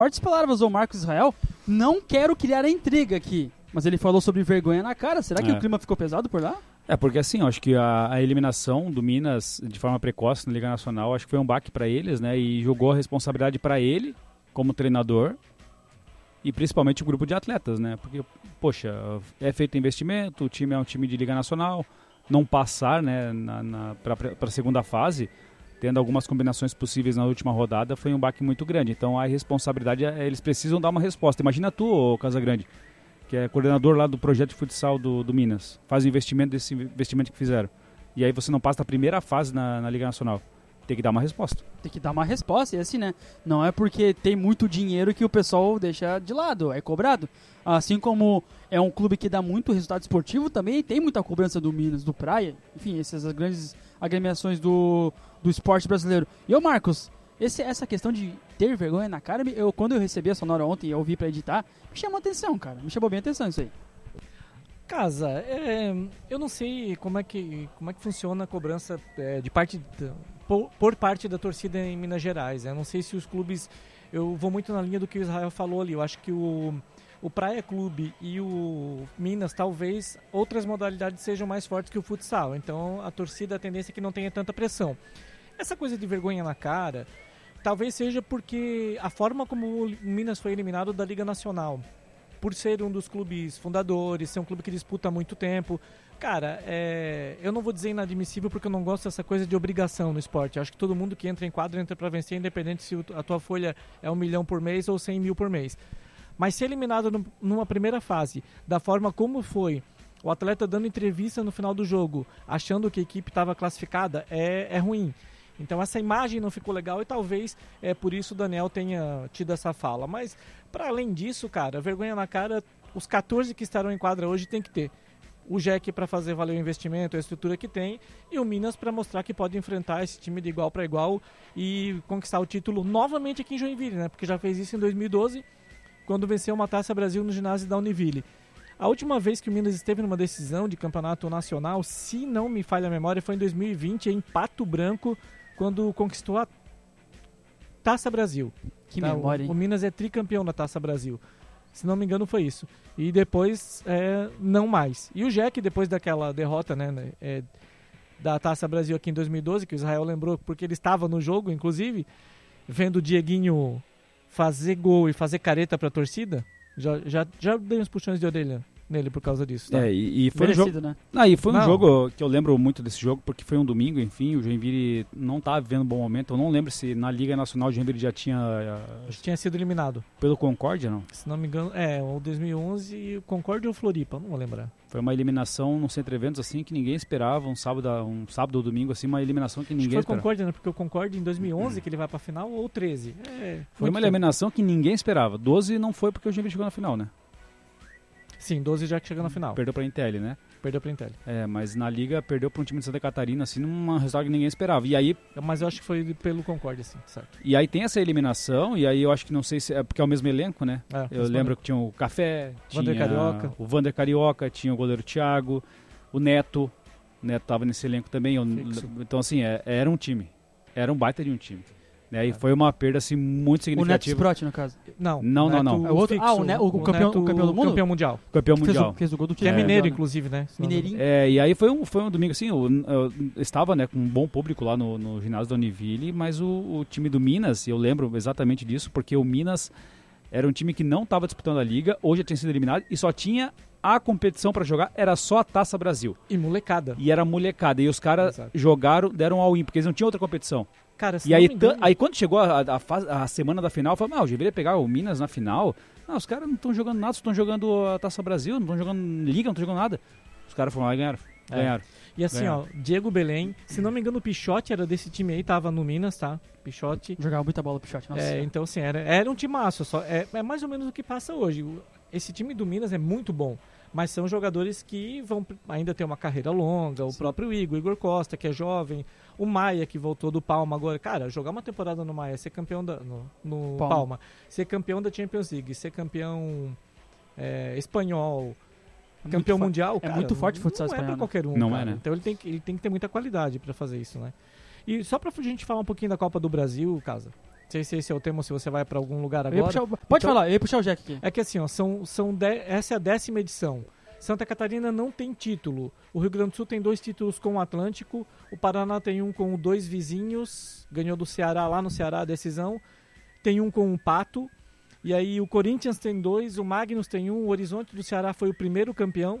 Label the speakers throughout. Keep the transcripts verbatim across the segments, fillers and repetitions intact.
Speaker 1: Fortes palavras, o Marcos Israel. Não quero criar a intriga aqui, mas ele falou sobre vergonha na cara. Será que
Speaker 2: É.
Speaker 1: o clima ficou pesado por lá?
Speaker 2: É, porque assim, eu acho que a, a eliminação do Minas de forma precoce na Liga Nacional, acho que foi um baque para eles, né? E jogou a responsabilidade para ele, como treinador, e principalmente o grupo de atletas, né? Porque, poxa, é feito investimento, o time é um time de Liga Nacional, não passar, né, na, na, para a segunda fase, tendo algumas combinações possíveis na última rodada, foi um baque muito grande. Então a responsabilidade, é, eles precisam dar uma resposta. Imagina tu, ô Casagrande, que é coordenador lá do projeto de futsal do, do Minas, faz o investimento desse investimento que fizeram. E aí você não passa da primeira fase na, na Liga Nacional. Tem que dar uma resposta.
Speaker 1: Tem que dar uma resposta, e assim, né? Não é porque tem muito dinheiro que o pessoal deixa de lado, é cobrado. Assim como é um clube que dá muito resultado esportivo, também tem muita cobrança do Minas, do Praia, enfim, essas grandes agremiações do, do esporte brasileiro. E ô Marcos, esse, essa questão de ter vergonha na cara, eu, quando eu recebi a sonora ontem e eu ouvi pra editar, me chamou a atenção, cara. Me chamou bem a atenção isso aí.
Speaker 3: Casa, é, eu não sei como é que, como é que funciona a cobrança é, de parte da, por, por parte da torcida em Minas Gerais. Eu não sei se os clubes... Eu vou muito na linha do que o Israel falou ali. Eu acho que o, o Praia Clube e o Minas, talvez outras modalidades sejam mais fortes que o futsal. Então a torcida, a tendência é que não tenha tanta pressão. Essa coisa de vergonha na cara, talvez seja porque a forma como o Minas foi eliminado da Liga Nacional, por ser um dos clubes fundadores, ser um clube que disputa há muito tempo. Cara, é, eu não vou dizer inadmissível porque eu não gosto dessa coisa de obrigação no esporte. Eu acho que todo mundo que entra em quadro entra para vencer, independente se a tua folha é um milhão por mês ou cem mil por mês. Mas ser eliminado no, numa primeira fase, da forma como foi, o atleta dando entrevista no final do jogo, achando que a equipe estava classificada, é, é ruim. Então essa imagem não ficou legal e talvez é por isso o Daniel tenha tido essa fala. Mas para além disso, cara, vergonha na cara, os quatorze que estarão em quadra hoje tem que ter. O Jack para fazer valer o investimento, a estrutura que tem, e o Minas para mostrar que pode enfrentar esse time de igual para igual e conquistar o título novamente aqui em Joinville, né? Porque já fez isso em dois mil e doze, quando venceu uma Taça Brasil no ginásio da Univille. A última vez que o Minas esteve numa decisão de campeonato nacional, se não me falha a memória, foi em dois mil e vinte, em Pato Branco, quando conquistou a Taça Brasil.
Speaker 1: Que
Speaker 3: tá?
Speaker 1: memória,
Speaker 3: o,
Speaker 1: hein?
Speaker 3: o Minas é tricampeão da Taça Brasil. Se não me engano foi isso. E depois, é, não mais. E o Jack, depois daquela derrota, né, é, da Taça Brasil aqui em dois mil e doze, que o Israel lembrou, porque ele estava no jogo, inclusive, vendo o Dieguinho fazer gol e fazer careta pra torcida, já, já, já dei uns puxões de orelha nele por causa disso. Tá?
Speaker 2: É, e, e foi um
Speaker 1: Merecido,
Speaker 2: jogo...
Speaker 1: né?
Speaker 2: Ah, e foi um
Speaker 3: Não.
Speaker 2: jogo que eu lembro muito desse jogo, porque foi um domingo, enfim, o Joinville não estava vivendo um bom momento. Eu não lembro se na Liga Nacional o Joinville já tinha... Uh,
Speaker 3: Acho que tinha sido eliminado.
Speaker 2: pelo Concórdia, não?
Speaker 3: Se não me engano, é, o dois mil e onze e o Concórdia ou Floripa, não vou lembrar.
Speaker 2: Foi uma eliminação no Centro Eventos, assim, que ninguém esperava, um sábado, um sábado ou domingo, assim, uma eliminação que
Speaker 3: Acho que
Speaker 2: ninguém
Speaker 3: foi o
Speaker 2: esperava.
Speaker 3: Concórdia, né? Porque o Concórdia em dois mil e onze, que ele vai pra final, ou treze. É,
Speaker 2: Foi
Speaker 3: muito
Speaker 2: uma
Speaker 3: tempo.
Speaker 2: eliminação que ninguém esperava. doze não foi porque o Joinville chegou na final, né?
Speaker 3: Sim, doze já que chega na final.
Speaker 2: Perdeu pra Intel, né?
Speaker 3: Perdeu pra Intel.
Speaker 2: É, mas na Liga perdeu pra um time de Santa Catarina, assim, num resultado que ninguém esperava. E aí,
Speaker 3: Mas eu acho que foi pelo Concórdia, sim, certo.
Speaker 2: e aí tem essa eliminação, e aí eu acho que não sei se é porque é o mesmo elenco, né?
Speaker 3: É,
Speaker 2: Eu
Speaker 3: responde.
Speaker 2: lembro que tinha o Café,
Speaker 3: Vander
Speaker 2: tinha
Speaker 3: Carioca.
Speaker 2: o Vander Carioca, tinha o goleiro Thiago, o Neto, o Neto tava nesse elenco também. Eu,
Speaker 3: Fixo.
Speaker 2: então, assim, é, era um time. Era um baita de um time. Né? E
Speaker 3: É.
Speaker 2: foi uma perda, assim, muito
Speaker 1: O Neto
Speaker 2: significativa.
Speaker 1: Sprott, no caso.
Speaker 3: Não,
Speaker 2: Não, não, não.
Speaker 1: É o outro- ah, o Ne- o campeão- o campeão do mundo?
Speaker 3: Campeão mundial.
Speaker 2: Campeão
Speaker 1: Que fez
Speaker 2: mundial.
Speaker 1: o, fez o gol do
Speaker 3: Que é,
Speaker 1: título,
Speaker 3: mineiro,
Speaker 1: né?
Speaker 3: inclusive, né?
Speaker 1: Mineirinho.
Speaker 2: É, e aí foi um, foi um domingo assim, eu, eu estava, né, com um bom público lá no, no ginásio da Univille, mas o, o time do Minas, eu lembro exatamente disso, porque o Minas era um time que não estava disputando a Liga, hoje já tinha sido eliminado e só tinha a competição para jogar, era só a Taça Brasil.
Speaker 3: E molecada.
Speaker 2: E era molecada, e os caras
Speaker 3: Exato.
Speaker 2: jogaram, deram all-in, porque eles não tinham outra competição.
Speaker 3: Cara, se
Speaker 2: E
Speaker 3: não
Speaker 2: aí,
Speaker 3: me engano-
Speaker 2: tan- aí quando chegou a, a, fase- a semana da final, eu falei, ah, eu deveria pegar o Minas na final. Não, os caras não estão jogando nada, estão jogando a Taça Brasil, não estão jogando Liga, não estão jogando nada. Os caras foram lá e ganharam.
Speaker 3: É.
Speaker 2: Ganharam.
Speaker 3: E assim,
Speaker 2: Ganhar.
Speaker 3: ó, Diego Belém, se não me engano o Pichote era desse time aí, tava no Minas, tá? Pichote.
Speaker 1: Jogava muita bola pro shot. Nossa.
Speaker 3: É, então assim, era, era um timaço, só, é, é mais ou menos o que passa hoje. O- Esse time do Minas é muito bom, mas são jogadores que vão pr- ainda ter uma carreira longa, o próprio Igor, Igor Costa, que é jovem, o Maia, que voltou do Palma agora. Cara, jogar uma temporada no Maia, ser campeão da, no, no
Speaker 1: Palma.
Speaker 3: Palma. ser campeão da Champions League, ser campeão é, espanhol,
Speaker 1: É muito
Speaker 3: campeão
Speaker 1: fo-
Speaker 3: mundial,
Speaker 1: é
Speaker 3: cara,
Speaker 1: muito forte o futsal
Speaker 3: não é
Speaker 1: espanhol,
Speaker 3: pra
Speaker 1: né?
Speaker 3: qualquer um,
Speaker 2: Não
Speaker 3: cara.
Speaker 2: é, né?
Speaker 3: Então ele tem, que, ele tem que ter muita qualidade pra fazer isso, né? E só pra gente falar um pouquinho da Copa do Brasil, Casa, sei se esse é o tema, se você vai para algum lugar agora.
Speaker 1: Puxar, pode
Speaker 3: então,
Speaker 1: falar, eu ia puxar o Jack aqui.
Speaker 3: É que assim, ó, são, são de, essa é a décima edição. Santa Catarina não tem título. O Rio Grande do Sul tem dois títulos com o Atlântico. O Paraná tem um com dois vizinhos. Ganhou do Ceará, lá no Ceará, a decisão. Tem um com o Pato. E aí o Corinthians tem dois, o Magnus tem um. O Horizonte do Ceará foi o primeiro campeão.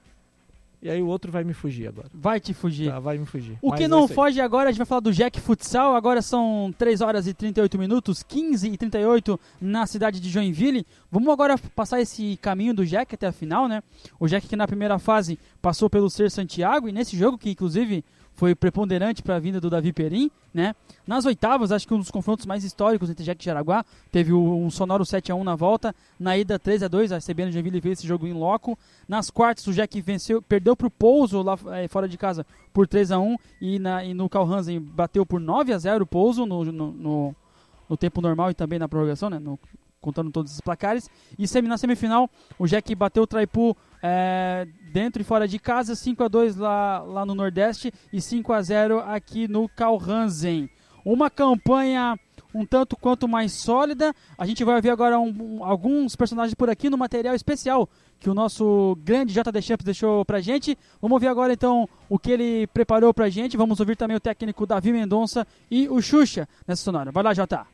Speaker 3: E aí o outro vai me fugir agora.
Speaker 1: Vai te fugir.
Speaker 3: Tá, vai me fugir.
Speaker 1: O
Speaker 3: Mas
Speaker 1: que
Speaker 3: é
Speaker 1: não
Speaker 3: isso aí.
Speaker 1: foge agora, a gente vai falar do Jack Futsal. Agora são três horas e trinta e oito minutos, quinze e trinta e oito na cidade de Joinville. Vamos agora passar esse caminho do Jack até a final, né? O Jack que na primeira fase passou pelo Ser Santiago e nesse jogo que inclusive foi preponderante para a vinda do Davi Perim, né? Nas oitavas, acho que um dos confrontos mais históricos entre Jack e Jaraguá, teve um sonoro sete a um na volta, na ida três a dois, a C B N Joinville fez esse jogo em loco. Nas quartas, o Jack venceu, perdeu para o Pouso lá é, fora de casa por três a um e, na, e no Calhansen bateu por nove a zero o Pouso no, no, no, no tempo normal e também na prorrogação, né? No, contando todos esses placares. E na semifinal, o Jack bateu o Traipu é, dentro e fora de casa, cinco a dois lá, lá no Nordeste e cinco a zero aqui no Calhansen. Uma campanha um tanto quanto mais sólida. A gente vai ver agora um, um, alguns personagens por aqui no material especial que o nosso grande J D Champs deixou pra gente. Vamos ver agora então o que ele preparou pra gente. Vamos ouvir também o técnico Davi Mendonça e o Xuxa nessa sonora. Vai lá, Jota.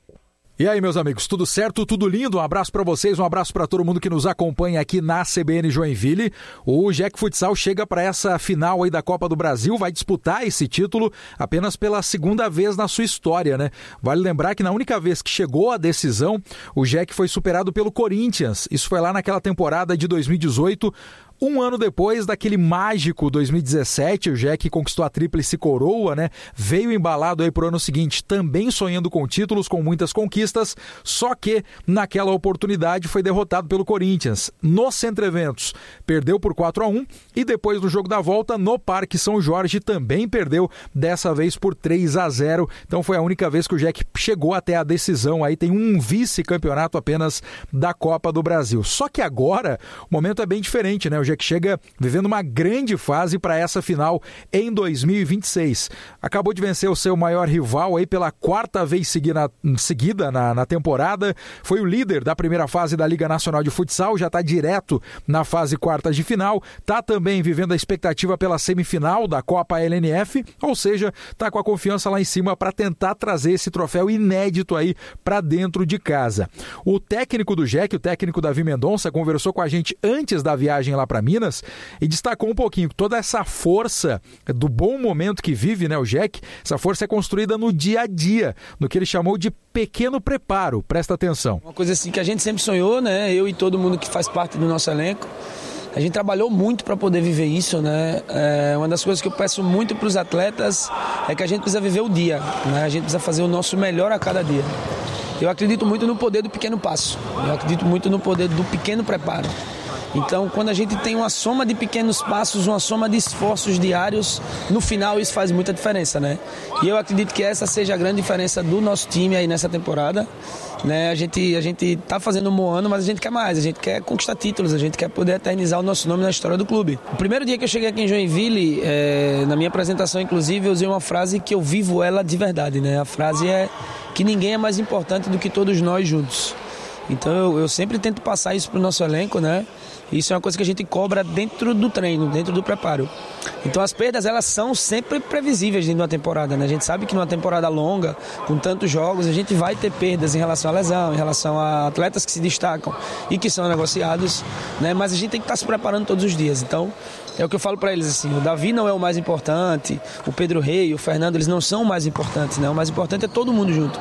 Speaker 4: E aí, meus amigos, tudo certo? Tudo lindo? Um abraço para vocês, um abraço para todo mundo que nos acompanha aqui na C B N Joinville. O Jack Futsal chega para essa final aí da Copa do Brasil, vai disputar esse título apenas pela segunda vez na sua história, né? Vale lembrar que na única vez que chegou à decisão, o Jack foi superado pelo Corinthians. Isso foi lá naquela temporada de dois mil e dezoito. Um ano depois daquele mágico dois mil e dezessete, o Jack conquistou a tríplice coroa, né? Veio embalado aí pro ano seguinte, também sonhando com títulos, com muitas conquistas, só que naquela oportunidade foi derrotado pelo Corinthians. No Centro Eventos, perdeu por quatro a um e depois no jogo da volta, no Parque São Jorge, também perdeu, dessa vez por três a zero. Então foi a única vez que o Jack chegou até a decisão, aí tem um vice-campeonato apenas da Copa do Brasil. Só que agora o momento é bem diferente, né? O Jack chega vivendo uma grande fase para essa final em dois mil e vinte e seis. Acabou de vencer o seu maior rival aí pela quarta vez seguida, seguida na, na temporada. Foi o líder da primeira fase da Liga Nacional de Futsal, já está direto na fase quartas de final. Está também vivendo a expectativa pela semifinal da Copa L N F, ou seja, está com a confiança lá em cima para tentar trazer esse troféu inédito aí para dentro de casa. O técnico do Jack, o técnico Davi Mendonça, conversou com a gente antes da viagem lá para Minas e destacou um pouquinho toda essa força do bom momento que vive, né, o Jack. Essa força é construída no dia a dia, no que ele chamou de pequeno preparo. Presta atenção.
Speaker 5: Uma coisa assim que a gente sempre sonhou, né, eu e todo mundo que faz parte do nosso elenco. A gente trabalhou muito para poder viver isso, né? É, uma das coisas que eu peço muito para os atletas é que a gente precisa viver o dia, né? A gente precisa fazer o nosso melhor a cada dia. Eu acredito muito no poder do pequeno passo. Eu acredito muito no poder do pequeno preparo. Então, quando a gente tem uma soma de pequenos passos, uma soma de esforços diários, no final isso faz muita diferença, né? E eu acredito que essa seja a grande diferença do nosso time aí nessa temporada, né? A gente a gente tá fazendo um bom ano, mas a gente quer mais, a gente quer conquistar títulos, a gente quer poder eternizar o nosso nome na história do clube. O primeiro dia que eu cheguei aqui em Joinville, é, na minha apresentação, inclusive, eu usei uma frase que eu vivo ela de verdade, né? A frase é que ninguém é mais importante do que todos nós juntos. Então eu, eu sempre tento passar isso pro nosso elenco, né? Isso é uma coisa que a gente cobra dentro do treino, dentro do preparo. Então as perdas, elas são sempre previsíveis dentro de uma temporada, né? A gente sabe que numa temporada longa, com tantos jogos, a gente vai ter perdas em relação à lesão, em relação a atletas que se destacam e que são negociados, né? Mas a gente tem que estar se preparando todos os dias. Então é o que eu falo para eles, assim, o Davi não é o mais importante, o Pedro Rei, o Fernando, eles não são o mais importantes, né? O mais importante é todo mundo junto.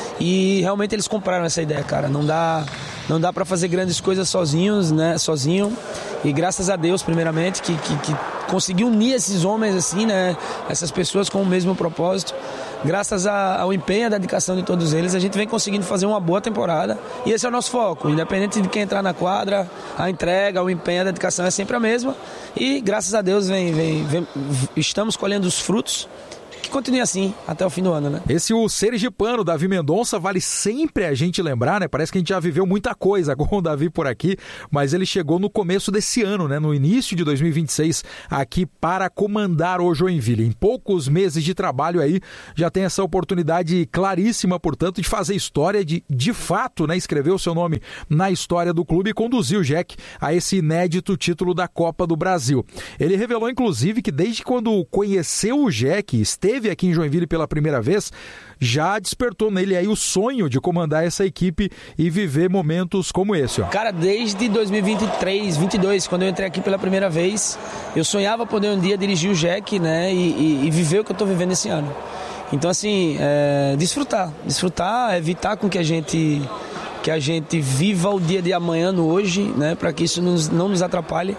Speaker 5: E realmente eles compraram essa ideia, cara. Não dá, não dá para fazer grandes coisas sozinhos, né? Sozinho. E graças a Deus, primeiramente, que, que, que conseguiu unir esses homens assim, né? Essas pessoas com o mesmo propósito. Graças a, ao empenho e à dedicação de todos eles, a gente vem conseguindo fazer uma boa temporada. E esse é o nosso foco. Independente de quem entrar na quadra, a entrega, o empenho, a dedicação é sempre a mesma. E graças a Deus vem, vem, vem, estamos colhendo os frutos que continue assim até o fim do ano, né?
Speaker 4: Esse o sergipano, Davi Mendonça, vale sempre a gente lembrar, né? Parece que a gente já viveu muita coisa com o Davi por aqui, mas ele chegou no começo desse ano, né? No início de dois mil e vinte e seis, aqui para comandar o Joinville. Em poucos meses de trabalho aí, já tem essa oportunidade claríssima, portanto, de fazer história, de, de fato, né? Escrever o seu nome na história do clube e conduzir o Jack a esse inédito título da Copa do Brasil. Ele revelou, inclusive, que desde quando conheceu o Jack, esteve aqui em Joinville pela primeira vez, já despertou nele aí o sonho de comandar essa equipe e viver momentos como esse, ó.
Speaker 5: Cara, desde dois mil e vinte e três, vinte e dois, quando eu entrei aqui pela primeira vez, eu sonhava poder um dia dirigir o Jack, né, e, e, e viver o que eu tô vivendo esse ano. Então, assim, é, desfrutar, desfrutar, evitar com que a gente, que a gente viva o dia de amanhã no hoje, né, para que isso nos, não nos atrapalhe.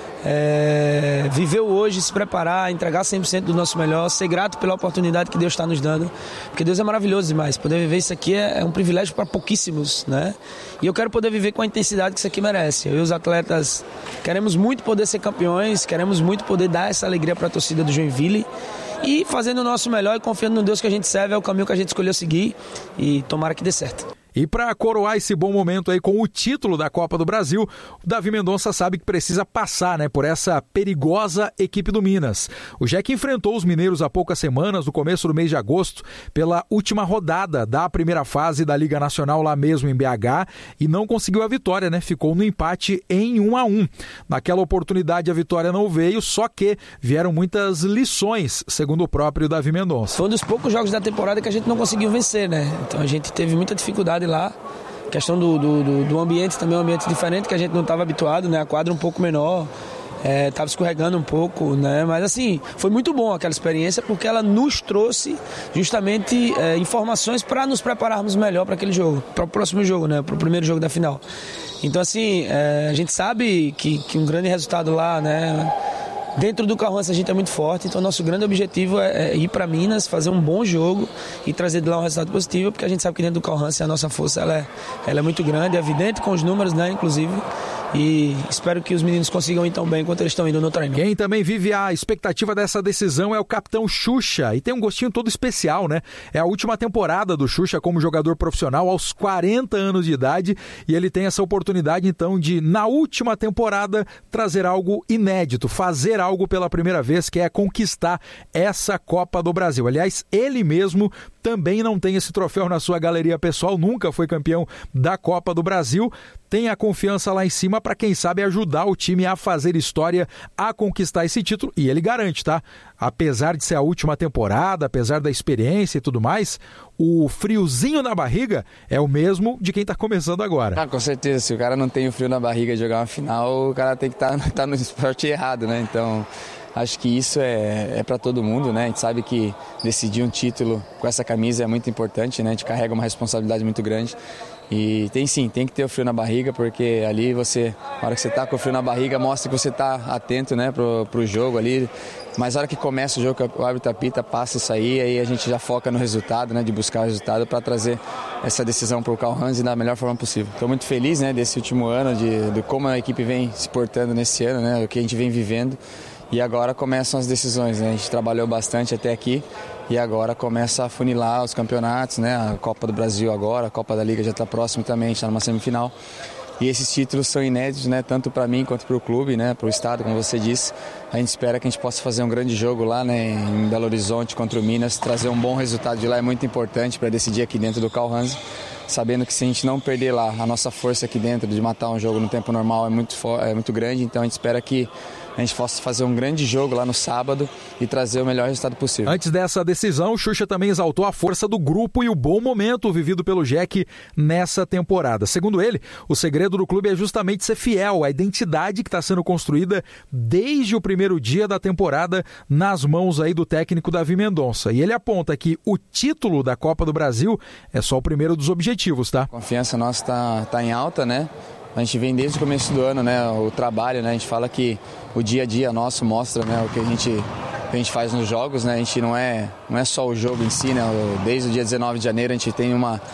Speaker 5: É, viver o hoje, se preparar, entregar cem por cento do nosso melhor, ser grato pela oportunidade que Deus está nos dando, porque Deus é maravilhoso demais. Poder viver isso aqui é, é um privilégio para pouquíssimos, né? E eu quero poder viver com a intensidade que isso aqui merece. Eu e os atletas queremos muito poder ser campeões, queremos muito poder dar essa alegria para a torcida do Joinville e fazendo o nosso melhor e confiando no Deus que a gente serve, é o caminho que a gente escolheu seguir e tomara que dê certo.
Speaker 4: E para coroar esse bom momento aí com o título da Copa do Brasil, o Davi Mendonça sabe que precisa passar, né, por essa perigosa equipe do Minas. O Jack enfrentou os mineiros há poucas semanas, no começo do mês de agosto, pela última rodada da primeira fase da Liga Nacional lá mesmo em B H e não conseguiu a vitória, né? Ficou no empate em um a um. Naquela oportunidade a vitória não veio, só que vieram muitas lições, segundo o próprio Davi Mendonça.
Speaker 5: Foi um dos poucos jogos da temporada que a gente não conseguiu vencer, né? Então a gente teve muita dificuldade lá, questão do, do, do ambiente também, um ambiente diferente que a gente não estava habituado, né? A quadra um pouco menor, estava é, escorregando um pouco, né? Mas assim, foi muito bom aquela experiência porque ela nos trouxe justamente é, informações para nos prepararmos melhor para aquele jogo, para o próximo jogo, né? Para o primeiro jogo da final. Então assim, é, a gente sabe que, que um grande resultado lá, né? Dentro do Carrança a gente é muito forte, então nosso grande objetivo é ir para Minas, fazer um bom jogo e trazer de lá um resultado positivo, porque a gente sabe que dentro do Carrança a nossa força ela é, ela é muito grande, é evidente com os números, né, inclusive. E espero que os meninos consigam ir tão bem quanto eles estão indo no treino.
Speaker 4: Quem também vive a expectativa dessa decisão é o capitão Xuxa, e tem um gostinho todo especial, né? É a última temporada do Xuxa como jogador profissional aos quarenta anos de idade, e ele tem essa oportunidade então de, na última temporada, trazer algo inédito, fazer algo pela primeira vez, que é conquistar essa Copa do Brasil. Aliás, ele mesmo também não tem esse troféu na sua galeria pessoal, nunca foi campeão da Copa do Brasil, tem a confiança lá em cima para, quem sabe, ajudar o time a fazer história, a conquistar esse título, e ele garante, tá? Apesar de ser a última temporada, apesar da experiência e tudo mais, o friozinho na barriga é o mesmo de quem tá começando agora.
Speaker 6: Ah, com certeza, se o cara não tem o frio na barriga de jogar uma final, o cara tem que estar tá, tá no esporte errado, né? Então, acho que isso é, é para todo mundo, né? A gente sabe que decidir um título com essa camisa é muito importante, né? A gente carrega uma responsabilidade muito grande. E tem sim, tem que ter o frio na barriga, porque ali você, na hora que você tá com o frio na barriga, mostra que você tá atento, né, pro, pro jogo ali. Mas na hora que começa o jogo, o árbitro apita, passa isso aí, aí a gente já foca no resultado, né, de buscar o resultado para trazer essa decisão pro Carranza da melhor forma possível. Estou muito feliz, né, desse último ano, de, de como a equipe vem se portando nesse ano, né, o que a gente vem vivendo. E agora começam as decisões, né? A gente trabalhou bastante até aqui e agora começa a funilar os campeonatos, né? A Copa do Brasil agora, a Copa da Liga já está próximo também, a gente está numa semifinal. E esses títulos são inéditos, né? Tanto para mim quanto para o clube, né? Para o estado, como você disse. A gente espera que a gente possa fazer um grande jogo lá, né? Em Belo Horizonte contra o Minas. Trazer um bom resultado de lá é muito importante para decidir aqui dentro do Carranza. Sabendo que se a gente não perder lá, a nossa força aqui dentro de matar um jogo no tempo normal é muito, é muito grande. Então a gente espera que a gente possa fazer um grande jogo lá no sábado e trazer o melhor resultado possível.
Speaker 4: Antes dessa decisão, o Xuxa também exaltou a força do grupo e o bom momento vivido pelo Jack nessa temporada. Segundo ele, o segredo do clube é justamente ser fiel à identidade que está sendo construída desde o primeiro dia da temporada nas mãos aí do técnico Davi Mendonça. E ele aponta que o título da Copa do Brasil é só o primeiro dos objetivos, tá?
Speaker 6: A confiança nossa está tá em alta, né? A gente vem desde o começo do ano, né, o trabalho, né, a gente fala que o dia a dia nosso mostra, né, o que a gente, a gente faz nos jogos, né, a gente não é, não é só o jogo em si, né, desde o dia dezenove de janeiro a gente tem uma,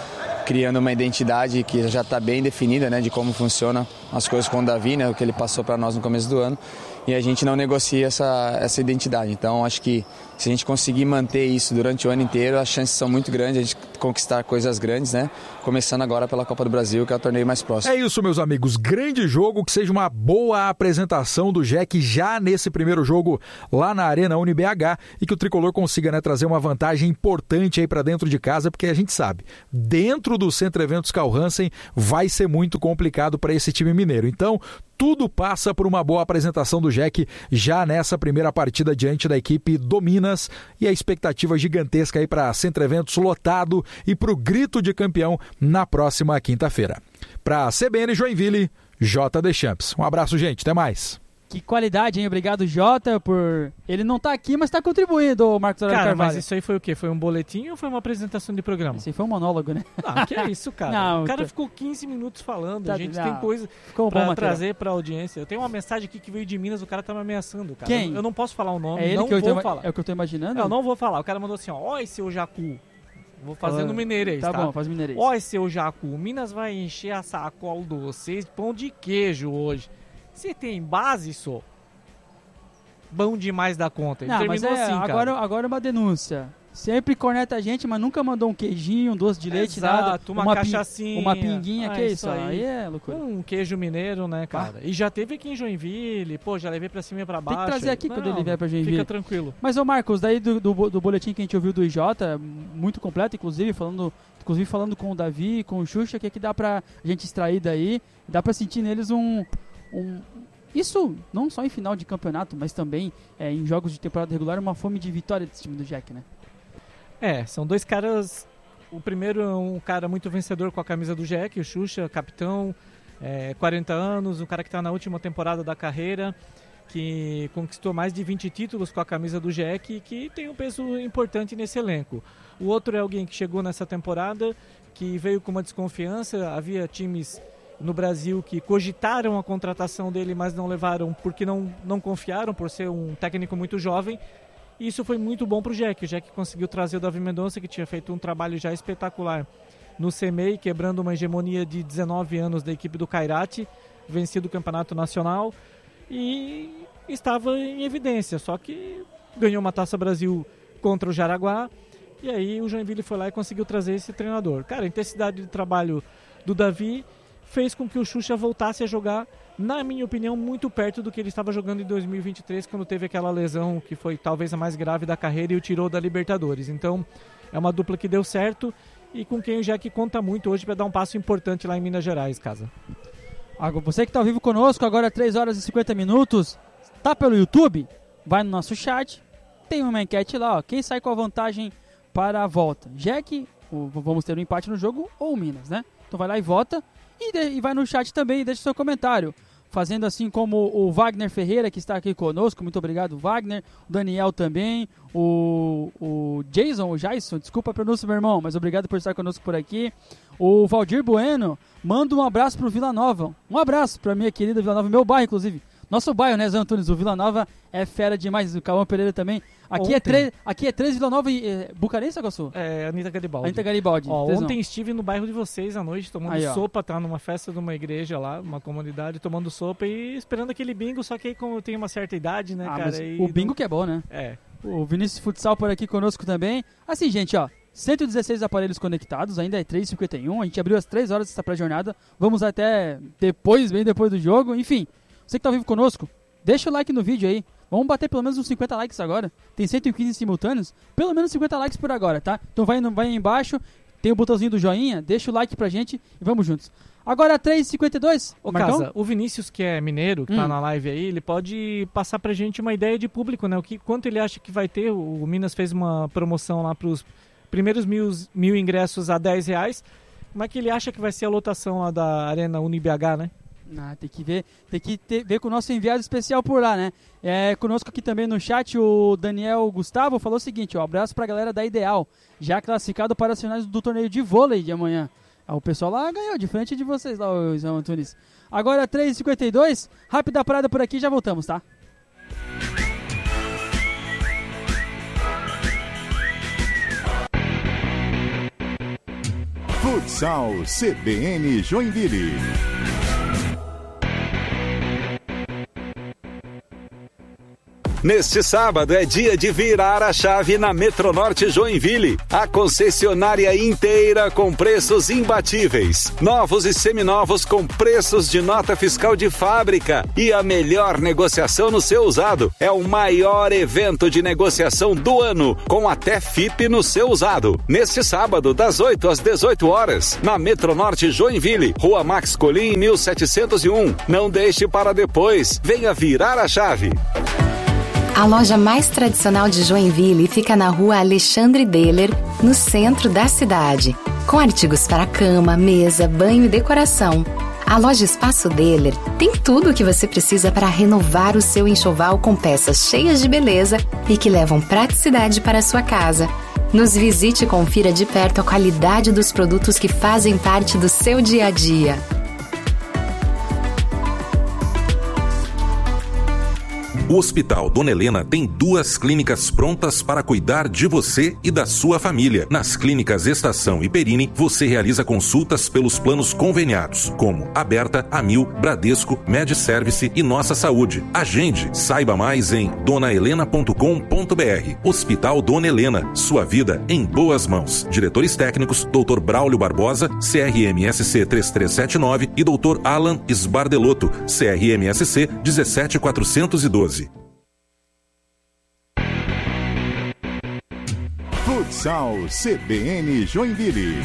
Speaker 6: criando uma identidade que já está bem definida, né, de como funcionam as coisas com o Davi, né, o que ele passou para nós no começo do ano, e a gente não negocia essa, essa identidade. Então, acho que se a gente conseguir manter isso durante o ano inteiro, as chances são muito grandes de a gente conquistar coisas grandes, né? Começando agora pela Copa do Brasil, que é o torneio mais próximo.
Speaker 4: É isso, meus amigos. Grande jogo, que seja uma boa apresentação do Jack já nesse primeiro jogo lá na Arena Uni B H e que o Tricolor consiga, né, trazer uma vantagem importante aí para dentro de casa, porque a gente sabe, dentro do Centro Eventos Carl Hansen vai ser muito complicado para esse time mineiro. Então, tudo passa por uma boa apresentação do Jack já nessa primeira partida diante da equipe do Minas, e a expectativa gigantesca aí para Centro Eventos lotado e para o grito de campeão na próxima quinta-feira. Para a C B N Joinville, J. Deschamps. Um abraço, gente. Até mais.
Speaker 1: Que qualidade, hein? Obrigado, Jota, por... Ele não tá aqui, mas tá contribuindo, Marcos Aurélio
Speaker 3: Cara,
Speaker 1: Carvalho.
Speaker 3: mas isso aí foi o quê? Foi um boletim ou foi uma apresentação de programa?
Speaker 1: Esse aí foi um monólogo, né?
Speaker 3: Ah, que é isso, cara?
Speaker 1: Não,
Speaker 3: o cara
Speaker 1: tô...
Speaker 3: ficou quinze minutos falando,
Speaker 1: Tá,
Speaker 3: a gente
Speaker 1: não.
Speaker 3: tem coisa
Speaker 1: Ficou
Speaker 3: pra
Speaker 1: bom
Speaker 3: trazer pra audiência. Eu tenho uma mensagem aqui que veio de Minas, o cara tá me ameaçando, cara.
Speaker 1: Quem?
Speaker 3: Eu, eu não posso falar o nome,
Speaker 1: É ele
Speaker 3: não
Speaker 1: que eu
Speaker 3: vou
Speaker 1: tô...
Speaker 3: falar.
Speaker 1: É o que eu tô imaginando?
Speaker 3: Eu não vou falar. O cara mandou assim, ó, ó esse seu Jacu. Vou fazer
Speaker 1: Ah,
Speaker 3: no mineirês, tá?
Speaker 1: Tá bom, faz mineirês.
Speaker 3: Ó esse seu Jacu, Minas vai encher a sacola de vocês de pão de queijo hoje. Você tem base, só? Bom demais da conta. Ele
Speaker 1: Não, mas
Speaker 3: terminou
Speaker 1: é,
Speaker 3: assim, cara.
Speaker 1: agora, agora é uma denúncia. Sempre corneta a gente, mas nunca mandou um queijinho, um doce de leite,
Speaker 3: Exato,
Speaker 1: nada.
Speaker 3: uma
Speaker 1: pin-
Speaker 3: cachaçinha.
Speaker 1: Uma pinguinha,
Speaker 3: Ah,
Speaker 1: que é
Speaker 3: isso
Speaker 1: isso? Aí.
Speaker 3: aí.
Speaker 1: é loucura.
Speaker 3: Um queijo mineiro, né, cara? E já teve aqui em Joinville, pô, já levei pra cima e pra baixo.
Speaker 1: trazer aqui quando ele vier pra Joinville.
Speaker 3: Fica tranquilo.
Speaker 1: Mas, ô Marcos, daí do, do, do boletim que a gente ouviu do I J, muito completo, inclusive falando, inclusive falando com o Davi, com o Xuxa, o que, que dá pra gente extrair daí? Dá pra sentir neles um... um isso não só em final de campeonato, mas também é, em jogos de temporada regular, uma fome de vitória desse time do Jack, né?
Speaker 3: É, são dois caras. O primeiro é um cara muito vencedor com a camisa do Jack, o Xuxa, capitão, é, quarenta anos, um cara que está na última temporada da carreira, que conquistou mais de vinte títulos com a camisa do Jack e que tem um peso importante nesse elenco. O outro é alguém que chegou nessa temporada, que veio com uma desconfiança, havia times no Brasil que cogitaram a contratação dele, mas não levaram porque não, não confiaram, por ser um técnico muito jovem. E isso foi muito bom para o Jack. O Jack conseguiu trazer o Davi Mendonça, que tinha feito um trabalho já espetacular no C M E I, quebrando uma hegemonia de dezenove anos da equipe do Cairati, vencido o Campeonato Nacional e estava em evidência, só que ganhou uma Taça Brasil contra o Jaraguá, e aí o Joinville foi lá e conseguiu trazer esse treinador. Cara, a intensidade de trabalho do Davi fez com que o Xuxa voltasse a jogar, na minha opinião, muito perto do que ele estava jogando em dois mil e vinte e três, quando teve aquela lesão que foi talvez a mais grave da carreira e o tirou da Libertadores. Então, é uma dupla que deu certo e com quem o Jack conta muito hoje para dar um passo importante lá em Minas Gerais, casa.
Speaker 1: Agora, você que está ao vivo conosco, agora três horas e cinquenta minutos, tá pelo YouTube? Vai no nosso chat, tem uma enquete lá, ó, quem sai com a vantagem para a volta? Jack, ou vamos ter um empate no jogo, ou o Minas, né? Então vai lá e vota. E, de, e vai no chat também e deixa seu comentário. Fazendo assim como o Wagner Ferreira, que está aqui conosco. Muito obrigado, Wagner. O Daniel também. O, o Jason, o Jason, desculpa a pronúncia, meu irmão, mas obrigado por estar conosco por aqui. O Valdir Bueno, manda um abraço pro Vila Nova. Um abraço pra minha querida Vila Nova, meu bairro, inclusive. Nosso bairro, né, Zé Antunes? O Vila Nova é fera demais. O Cauã Pereira também. Aqui é, três, aqui é três Vila Nova e... É, Bucareste, Agassu?
Speaker 3: É, Anitta Garibaldi.
Speaker 1: Anitta Garibaldi.
Speaker 3: Ó, ontem estive no bairro de vocês à noite, tomando
Speaker 1: aí,
Speaker 3: sopa, tá numa festa de uma igreja lá, uma comunidade, tomando sopa e esperando aquele bingo, só que aí como eu tenho uma certa idade, né,
Speaker 1: ah,
Speaker 3: cara?
Speaker 1: O bingo não... que é bom, né?
Speaker 3: É.
Speaker 1: O Vinícius Futsal por aqui conosco também. Assim, gente, ó, cento e dezesseis aparelhos conectados, ainda é três e cinquenta e um, a gente abriu às três horas dessa pré-jornada, vamos até depois, bem depois do jogo, enfim. Você que tá ao vivo conosco, deixa o like no vídeo aí. Vamos bater pelo menos uns cinquenta likes agora. Tem cento e quinze simultâneos. Pelo menos cinquenta likes por agora, tá? Então vai, vai aí embaixo. Tem o botãozinho do joinha. Deixa o like pra gente e vamos juntos. Agora três e cinquenta e dois.
Speaker 3: Ô, Casa, o Vinícius, que é mineiro, que hum. tá na live aí, ele pode passar pra gente uma ideia de público, né? O que, quanto ele acha que vai ter. O Minas fez uma promoção lá pros primeiros mil, mil ingressos a dez reais. Como é que ele acha que vai ser a lotação lá da Arena Uni B H, né?
Speaker 1: Ah, tem que ver, tem que ter, ver com o nosso enviado especial por lá, né? É, conosco aqui também no chat o Daniel Gustavo falou o seguinte, ó, abraço pra galera da Ideal, já classificado para as finais do torneio de vôlei de amanhã. Ah, o pessoal lá ganhou, de frente de vocês lá, o Zé Antunes. Agora três e cinquenta e dois, rápida parada por aqui, já voltamos, tá?
Speaker 7: Futsal C B N Joinville.
Speaker 8: Neste sábado é dia de virar a chave na Metronorte Joinville. A concessionária inteira com preços imbatíveis. Novos e seminovos com preços de nota fiscal de fábrica. E a melhor negociação no seu usado. É o maior evento de negociação do ano, com até F I P no seu usado. Neste sábado, das oito às dezoito horas, na Metronorte Joinville, Rua Max Colim, mil setecentos e um. Não deixe para depois. Venha virar a chave.
Speaker 9: A loja mais tradicional de Joinville fica na rua Alexandre Deller, no centro da cidade. Com artigos para cama, mesa, banho e decoração. A loja Espaço Deller tem tudo o que você precisa para renovar o seu enxoval com peças cheias de beleza e que levam praticidade para a sua casa. Nos visite e confira de perto a qualidade dos produtos que fazem parte do seu dia a dia.
Speaker 10: O Hospital Dona Helena tem duas clínicas prontas para cuidar de você e da sua família. Nas clínicas Estação e Perini, você realiza consultas pelos planos conveniados, como Aberta, Amil, Bradesco, MedService e Nossa Saúde. Agende, saiba mais em dona helena ponto com ponto b r. Hospital Dona Helena, sua vida em boas mãos. Diretores técnicos, doutor Braulio Barbosa, C R M S C três três sete nove e doutor Alan Sbardelotto, C R M S C um sete quatrocentos e doze.
Speaker 7: Futsal C B N Joinville.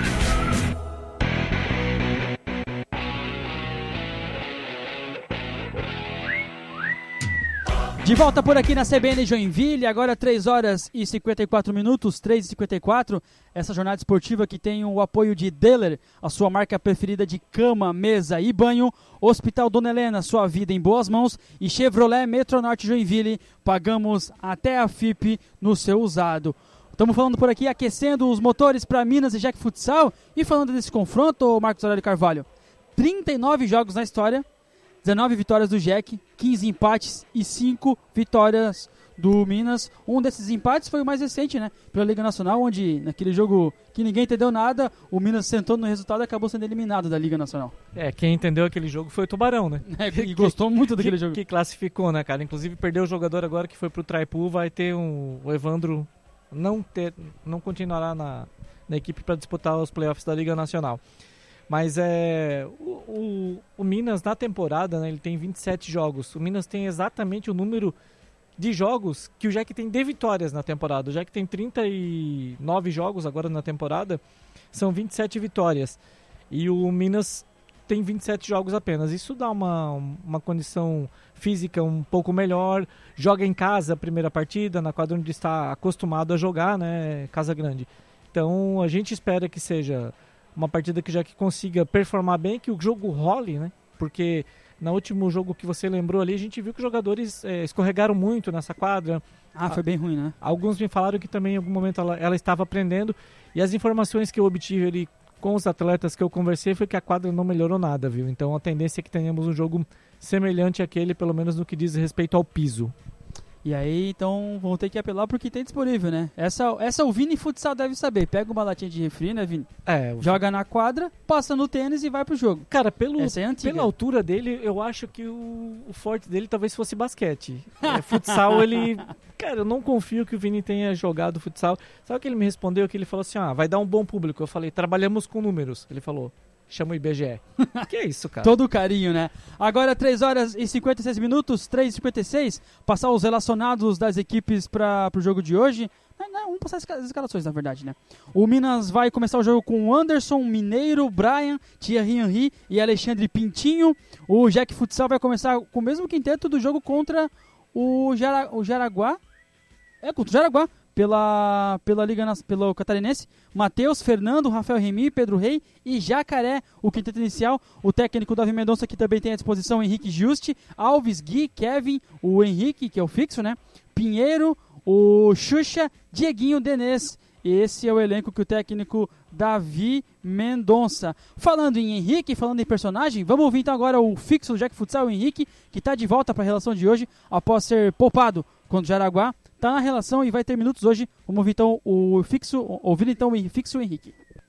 Speaker 1: De volta por aqui na C B N Joinville, agora três horas e cinquenta e quatro minutos, três e cinquenta e quatro. Essa jornada esportiva que tem o apoio de Deller, a sua marca preferida de cama, mesa e banho. Hospital Dona Helena, sua vida em boas mãos. E Chevrolet Metronorte Joinville, pagamos até a F I P no seu usado. Estamos falando por aqui, aquecendo os motores para Minas e Jack Futsal. E falando desse confronto, Marcos Aurélio Carvalho, trinta e nove jogos na história, dezenove vitórias do Jack, quinze empates e cinco vitórias do Minas. Um desses empates foi o mais recente, né? Pela Liga Nacional, onde naquele jogo que ninguém entendeu nada, o Minas sentou no resultado e acabou sendo eliminado da Liga Nacional.
Speaker 3: É, quem entendeu aquele jogo foi o Tubarão, né?
Speaker 1: É, e gostou muito daquele
Speaker 3: que,
Speaker 1: jogo.
Speaker 3: Que classificou, né, cara? Inclusive perdeu o jogador agora que foi pro Traipu, vai ter um, o Evandro não, ter, não continuará na, na equipe para disputar os playoffs da Liga Nacional. Mas é, o, o, o Minas na temporada, né, ele tem vinte e sete jogos. O Minas tem exatamente o número de jogos que o Jack tem de vitórias na temporada. O Jack tem trinta e nove jogos agora na temporada, são vinte e sete vitórias. E o Minas tem vinte e sete jogos apenas. Isso dá uma, uma condição física um pouco melhor. Joga em casa a primeira partida, na quadra onde está acostumado a jogar, né, Casa Grande. Então a gente espera que seja uma partida que já que consiga performar bem, que o jogo role, né? Porque no último jogo que você lembrou ali, a gente viu que os jogadores é, escorregaram muito nessa quadra.
Speaker 1: Ah, foi bem ruim, né?
Speaker 3: Alguns me falaram que também em algum momento ela, ela estava aprendendo. E as informações que eu obtive ali com os atletas que eu conversei foi que a quadra não melhorou nada, viu? Então a tendência é que tenhamos um jogo semelhante àquele, pelo menos no que diz respeito ao piso.
Speaker 1: E aí, então, vão ter que apelar porque tem disponível, né? Essa, essa o Vini Futsal deve saber. Pega uma latinha de refri, né, Vini?
Speaker 3: É.
Speaker 1: Joga na quadra, passa no tênis e vai pro jogo.
Speaker 3: Cara, pelo,
Speaker 1: essa é antiga.
Speaker 3: Pela altura dele, eu acho que o, o forte dele talvez fosse basquete. É, futsal, ele... Cara, eu não confio que o Vini tenha jogado futsal. Sabe o que ele me respondeu? Que ele falou assim, ah, vai dar um bom público. Eu falei, trabalhamos com números. Ele falou... Chama o I B G E. Que isso, cara?
Speaker 1: Todo o carinho, né? Agora três horas e cinquenta e seis minutos, três e cinquenta e seis. Passar os relacionados das equipes para o jogo de hoje. Não, não, vamos passar as escalações, na verdade, né? O Minas vai começar o jogo com Anderson, Mineiro, Brian, Thierry Henry e Alexandre Pintinho. O Jack Futsal vai começar com o mesmo quinteto do jogo contra o, Jara, o Jaraguá. É, contra o Jaraguá. Pela, pela Liga, pelo Catarinense, Matheus, Fernando, Rafael Remy, Pedro Rei e Jacaré, o quinteto inicial. O técnico Davi Mendonça, que também tem à disposição Henrique Juste, Alves, Gui, Kevin, o Henrique, que é o fixo, né? Pinheiro, o Xuxa, Dieguinho, Denês. Esse é o elenco que o técnico Davi Mendonça. Falando em Henrique, falando em personagem, vamos ouvir então agora o fixo do Jack Futsal, o Henrique, que está de volta para a relação de hoje, após ser poupado contra o Jaraguá. Está na relação e vai ter minutos hoje. Vamos ouvir então o fixo, ouvir então o fixo Henrique.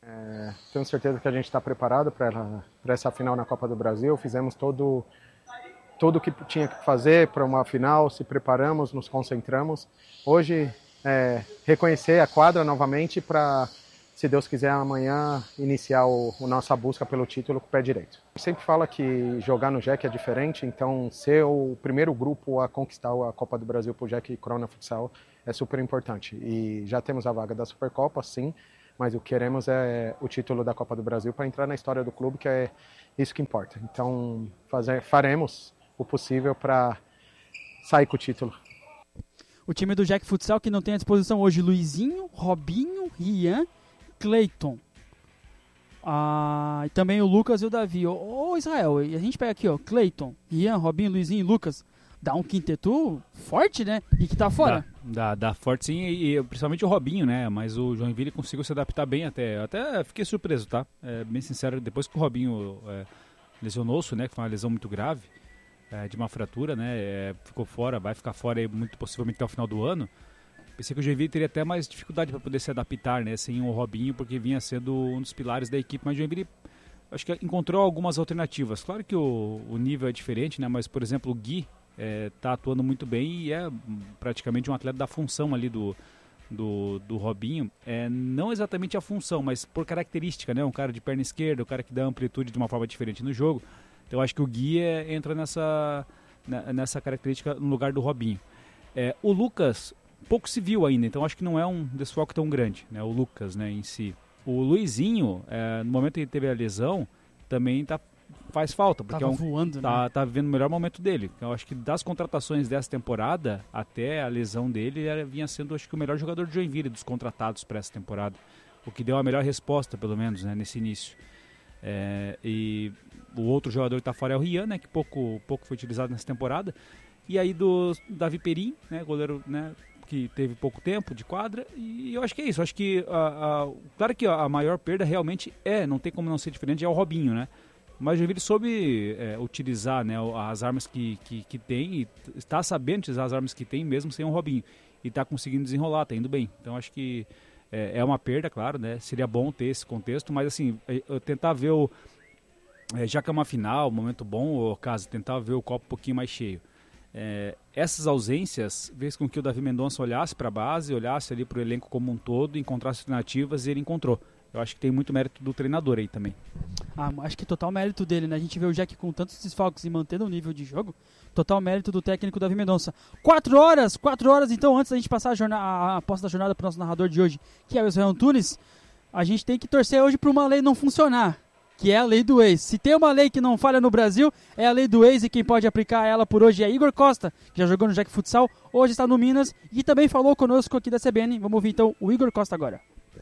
Speaker 11: É, tenho certeza que a gente está preparado para essa final na Copa do Brasil. Fizemos todo tudo o que tinha que fazer para uma final, se preparamos, nos concentramos. Hoje, é, reconhecer a quadra novamente para, se Deus quiser, amanhã iniciar o, a nossa busca pelo título com o pé direito. Eu sempre falo que jogar no Jack é diferente, então ser o primeiro grupo a conquistar a Copa do Brasil para o Jack Corona Futsal é super importante. E já temos a vaga da Supercopa, sim, mas o que queremos é o título da Copa do Brasil para entrar na história do clube, que é isso que importa. Então fazer, faremos o possível para sair com o título.
Speaker 1: O time do Jack Futsal que não tem à disposição hoje Luizinho, Robinho, Rian, Cleiton. Ah, e também o Lucas e o Davi. Ô, ô Israel, a gente pega aqui, ó, Cleiton, Rian, Robinho, Luizinho e Lucas. Dá um quinteto forte, né? E que tá fora.
Speaker 2: Dá, dá, dá forte sim, e, e principalmente o Robinho, né? Mas o Joinville conseguiu se adaptar bem até. Até fiquei surpreso, tá? É, bem sincero, depois que o Robinho é, lesionou-se, né? Que foi uma lesão muito grave, é, de uma fratura, né? É, ficou fora, vai ficar fora aí, muito possivelmente até o final do ano. Pensei que o Joinville teria até mais dificuldade para poder se adaptar, né? Sem o Robinho, porque vinha sendo um dos pilares da equipe. Mas o Joinville, acho que encontrou algumas alternativas. Claro que o, o nível é diferente, né? Mas, por exemplo, o Gui está é, atuando muito bem e é praticamente um atleta da função ali do, do, do Robinho. É, não exatamente a função, mas por característica, né? Um cara de perna esquerda, um cara que dá amplitude de uma forma diferente no jogo. Então, eu acho que o Gui é, entra nessa, nessa característica no lugar do Robinho. É, o Lucas pouco se viu ainda, então acho que não é um desfoque tão grande, né? O Lucas, né, em si. O Luizinho, é, no momento que ele teve a lesão, também tá, faz falta, porque
Speaker 1: Tava
Speaker 2: é um,
Speaker 1: voando,
Speaker 2: tá,
Speaker 1: né?
Speaker 2: tá vivendo o melhor momento dele. Eu acho que das contratações dessa temporada, até a lesão dele, ele vinha sendo, acho que, o melhor jogador de Joinville dos contratados para essa temporada. O que deu a melhor resposta, pelo menos, né, nesse início. É, e o outro jogador que tá fora é o Rian, né, que pouco, pouco foi utilizado nessa temporada. E aí do Davi Perim, né, goleiro, né, que teve pouco tempo de quadra, e eu acho que é isso. Eu acho que, a, a, claro que a maior perda realmente é, não tem como não ser diferente, é o Robinho, né? Mas o Joinville soube é, utilizar, né, as armas que, que, que tem, e está sabendo utilizar as armas que tem mesmo sem o Robinho, e está conseguindo desenrolar, está indo bem. Então acho que é, é uma perda, claro, né? Seria bom ter esse contexto, mas assim, eu tentar ver o, é, já que é uma final, um momento bom, ou caso, tentar ver o copo um pouquinho mais cheio. É, essas ausências fez com que o Davi Mendonça olhasse para a base, olhasse ali para o elenco como um todo, encontrasse alternativas, e ele encontrou. Eu acho que tem muito mérito do treinador aí também.
Speaker 1: Ah, acho que total mérito dele, né? A gente vê o Jack com tantos desfalques e mantendo o nível de jogo. Total mérito do técnico Davi Mendonça. Quatro horas, quatro horas, então, antes da gente passar a, jornada, a aposta da jornada para o nosso narrador de hoje, que é o Israel Antunes, a gente tem que torcer hoje para uma lei não funcionar, que é a lei do ex. Se tem uma lei que não falha no Brasil, é a lei do ex, e quem pode aplicar ela por hoje é Igor Costa, que já jogou no Jack Futsal, hoje está no Minas e também falou conosco aqui da C B N. Vamos ouvir então o Igor Costa agora.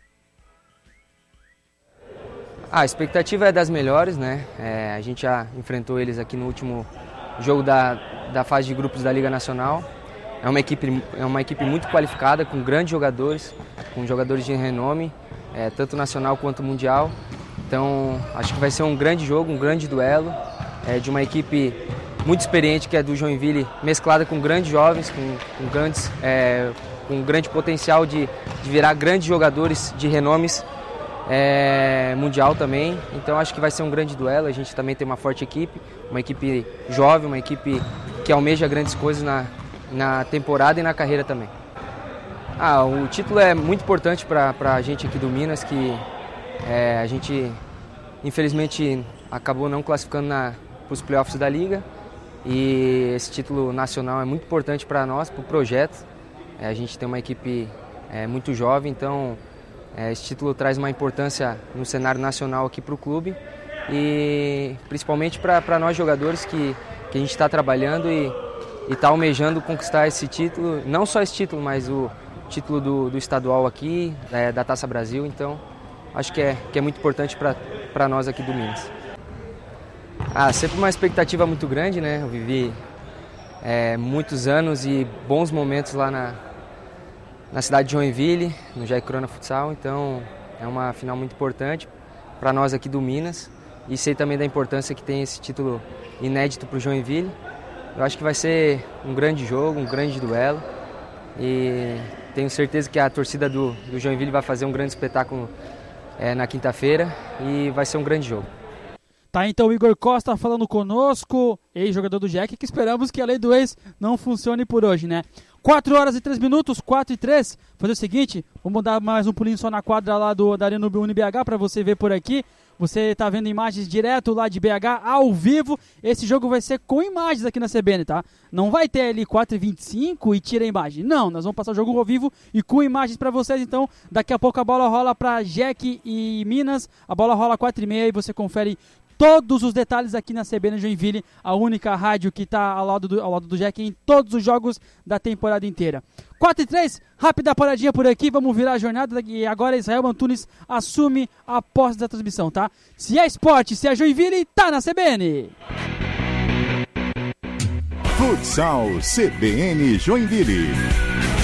Speaker 12: Ah, a expectativa é das melhores, né? É, a gente já enfrentou eles aqui no último jogo da, da fase de grupos da Liga Nacional. É uma equipe, é uma equipe muito qualificada, com grandes jogadores, com jogadores de renome, é, tanto nacional quanto mundial. Então, acho que vai ser um grande jogo, um grande duelo, é, de uma equipe muito experiente, que é do Joinville, mesclada com grandes jovens, com, com, grandes, é, com grande potencial de, de virar grandes jogadores de renomes é, mundial também. Então, acho que vai ser um grande duelo. A gente também tem uma forte equipe, uma equipe jovem, uma equipe que almeja grandes coisas na, na temporada e na carreira também. Ah, o título é muito importante para a gente aqui do Minas, que É, a gente, infelizmente, acabou não classificando para os playoffs da Liga, e esse título nacional é muito importante para nós, para o projeto. É, a gente tem uma equipe é, muito jovem, então é, esse título traz uma importância no cenário nacional aqui para o clube, e principalmente para nós jogadores que, que a gente está trabalhando e está almejando conquistar esse título, não só esse título, mas o título do, do estadual aqui, é, da Taça Brasil. Então acho que é, que é muito importante para nós aqui do Minas. Ah, sempre uma expectativa muito grande, né? Eu vivi é, muitos anos e bons momentos lá na, na cidade de Joinville, no Jack Corona Futsal, então é uma final muito importante para nós aqui do Minas, e sei também da importância que tem esse título inédito para o Joinville. Eu acho que vai ser um grande jogo, um grande duelo, e tenho certeza que a torcida do, do Joinville vai fazer um grande espetáculo é, na quinta-feira e vai ser um grande jogo.
Speaker 1: Tá, então o Igor Costa falando conosco, ex-jogador do Jack, que esperamos que a lei do ex não funcione por hoje, né? quatro horas e três minutos, quatro e três. Fazer o seguinte, vamos dar mais um pulinho só na quadra lá do, da Arena Uni B H para você ver por aqui. Você tá vendo imagens direto lá de B H, ao vivo. Esse jogo vai ser com imagens aqui na C B N, tá? Não vai ter ali quatro e vinte e cinco e tira a imagem. Não, nós vamos passar o jogo ao vivo e com imagens para vocês. Então, daqui a pouco a bola rola para Jack e Minas. A bola rola quatro e meia e você confere todos os detalhes aqui na C B N Joinville, a única rádio que está ao lado do, ao lado do Jack em todos os jogos da temporada inteira. quatro e três, rápida paradinha por aqui, vamos virar a jornada e agora Israel Antunes assume a posse da transmissão, tá? Se é esporte, se é Joinville, tá na C B N.
Speaker 7: Futsal C B N Joinville.